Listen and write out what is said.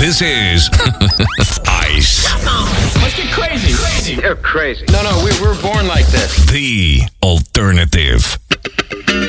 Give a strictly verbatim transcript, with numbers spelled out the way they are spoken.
This is Ice. Let's get crazy. Crazy. You're crazy. No, no, we, we're born like this. The alternative.